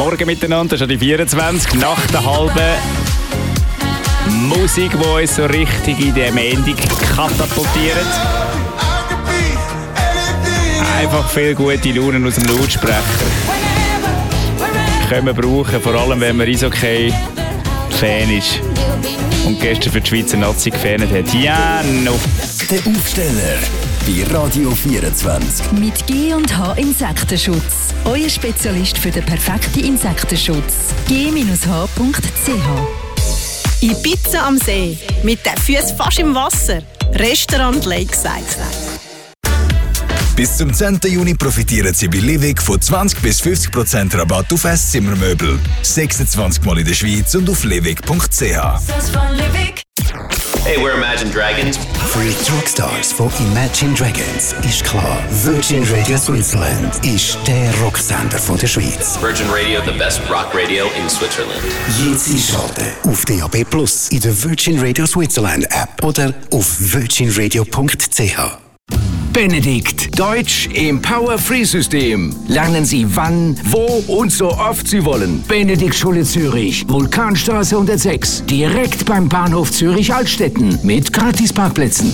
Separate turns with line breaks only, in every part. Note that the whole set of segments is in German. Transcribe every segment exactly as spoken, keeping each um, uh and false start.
Morgen miteinander, das ist die vierundzwanzig, nach der halben Musik, die uns so richtig in den Montag katapultiert. Einfach viel gute Laune aus dem Lautsprecher. Können wir brauchen, vor allem wenn man Eishockey-Fan ist und gestern für die Schweizer Nazi gefähnet hat. Ja, no.
Der Aufsteller bei Radio vierundzwanzig.
Mit G und H Insektenschutz. Euer Spezialist für den perfekten Insektenschutz. G H punkt c h.
Ibiza am See. Mit den Füßen fast im Wasser. Restaurant Lakeside.
Bis zum zehnten Juni profitieren Sie bei Livig von zwanzig bis fünfzig Prozent Rabatt auf Esszimmermöbel. sechsundzwanzig Mal in der Schweiz und auf livig punkt c h.
Hey, we're Imagine Dragons.
Für die Rockstars von Imagine Dragons ist klar, Virgin Radio Switzerland ist der Rocksender von der Schweiz.
Virgin Radio, the best rock radio in Switzerland.
Jetzt einschalten auf D A B Plus, in der Virgin Radio Switzerland App oder auf virgin radio punkt c h.
Benedikt. Deutsch im Power-Free-System. Lernen Sie wann, wo und so oft Sie wollen. Benedikt Schule Zürich. Vulkanstraße hundertsechs. Direkt beim Bahnhof Zürich-Altstetten. Mit Gratisparkplätzen.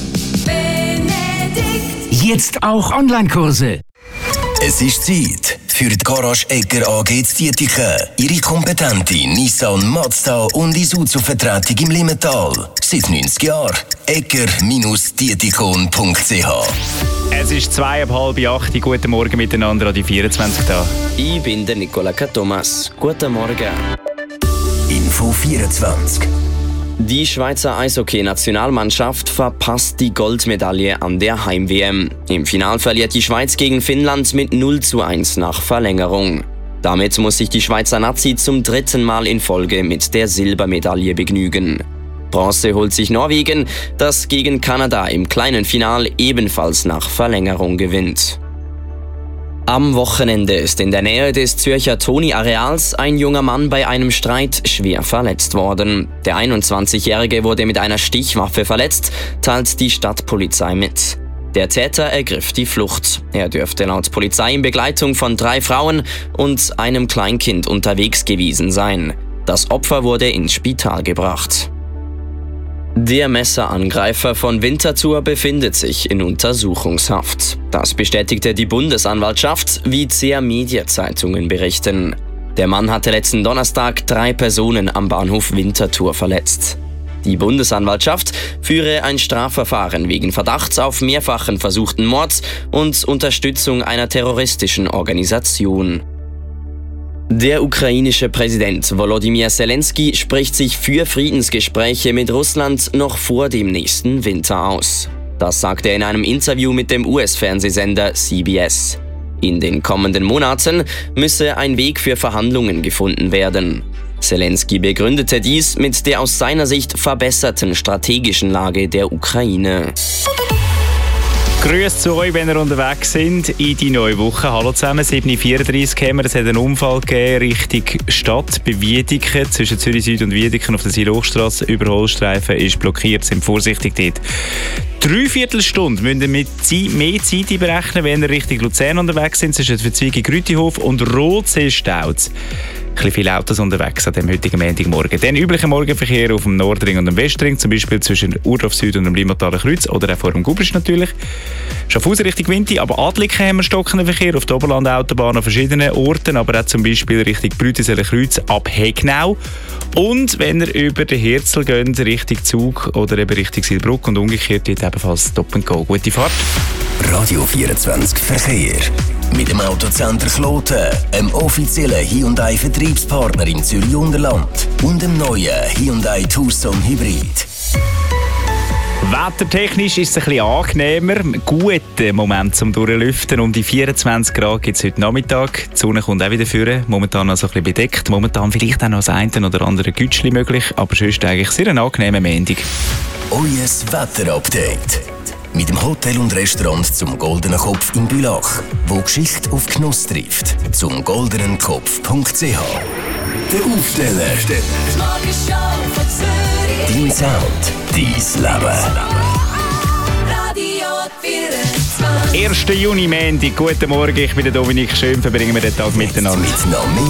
Benedikt. Jetzt auch Online-Kurse.
Es ist Zeit für die Garage Egger A G zu Dietiken. Ihre kompetente Nissan, Mazda und Isuzu-Vertretung im Limmental. Seit neunzig Jahren. egger Dietikon punkt c h.
Es ist zweieinhalb halb acht. Guten Morgen miteinander an die vierundzwanzig da.
Ich bin der Nicola Thomas. Guten Morgen.
Info vierundzwanzig.
Die Schweizer Eishockey-Nationalmannschaft verpasst die Goldmedaille an der Heim-W M. Im Finale verliert die Schweiz gegen Finnland mit null zu eins nach Verlängerung. Damit muss sich die Schweizer Nazi zum dritten Mal in Folge mit der Silbermedaille begnügen. Bronze holt sich Norwegen, das gegen Kanada im kleinen Final ebenfalls nach Verlängerung gewinnt. Am Wochenende ist in der Nähe des Zürcher Toni-Areals ein junger Mann bei einem Streit schwer verletzt worden. Der einundzwanzigjährige wurde mit einer Stichwaffe verletzt, teilt die Stadtpolizei mit. Der Täter ergriff die Flucht. Er dürfte laut Polizei in Begleitung von drei Frauen und einem Kleinkind unterwegs gewesen sein. Das Opfer wurde ins Spital gebracht. Der Messerangreifer von Winterthur befindet sich in Untersuchungshaft. Das bestätigte die Bundesanwaltschaft, wie C R Media-Zeitungen berichten. Der Mann hatte letzten Donnerstag drei Personen am Bahnhof Winterthur verletzt. Die Bundesanwaltschaft führe ein Strafverfahren wegen Verdachts auf mehrfachen versuchten Mords und Unterstützung einer terroristischen Organisation. Der ukrainische Präsident Volodymyr Zelensky spricht sich für Friedensgespräche mit Russland noch vor dem nächsten Winter aus. Das sagte er in einem Interview mit dem U S-Fernsehsender C B S. In den kommenden Monaten müsse ein Weg für Verhandlungen gefunden werden. Zelensky begründete dies mit der aus seiner Sicht verbesserten strategischen Lage der Ukraine.
Grüße zu euch, wenn ihr unterwegs sind in die neue Woche. Hallo zusammen, sieben Uhr vierunddreißig haben wir. Es hat einen Unfall gegeben Richtung Stadt bei Wiedeken, zwischen Zürich Süd und Wiedeken auf der Silhochstrasse. Überholstreifen ist blockiert, sind vorsichtig dort. Dreiviertel Stunde müsst ihr mit mehr Zeit berechnen, wenn ihr Richtung Luzern unterwegs sind. Zwischen Verzweigung Grütihof und Rotsee-Stauz. Ein bisschen viele Autos unterwegs an dem heutigen Montagmorgen. Dann üblicher Morgenverkehr auf dem Nordring und dem Westring, zum Beispiel zwischen Urdorf Süd und dem Limataler Kreuz oder auch vor dem Gubrisch natürlich. Schaffhausen Richtung Winti, aber Adliken haben wir stockenden Verkehr auf der Oberland-Autobahn an verschiedenen Orten, aber auch zum Beispiel Richtung Brütiseler Kreuz ab Hegnau. Und wenn ihr über den Herzl geht, Richtung Zug oder eben Richtung Silbruck und umgekehrt, wird ebenfalls Stop and Go. Gute Fahrt.
Radio vierundzwanzig Verkehr. Mit dem Autocenter Kloten, einem offiziellen Hyundai-Vertriebspartner in Zürich-Unterland und dem neuen Hyundai Tucson Hybrid.
Wettertechnisch ist es ein bisschen angenehmer. Guter Moment zum Durchlüften. Um die vierundzwanzig Grad gibt es heute Nachmittag. Die Sonne kommt auch wieder vor. Momentan noch so ein bisschen bedeckt. Momentan vielleicht auch noch das eine oder andere Gütschli möglich. Aber sonst eigentlich sehr ein angenehmer Montag.
Euer Wetterupdate. Mit dem Hotel und Restaurant zum Goldenen Kopf in Bülach, wo Geschichte auf Genuss trifft. Zum goldenen kopf punkt c h. Der Aufsteller. Dein Sound, dein Leben.
erster Juni, Montag. Guten Morgen, ich bin der Dominik. Schön verbringen wir den Tag miteinander.
Mit noch mehr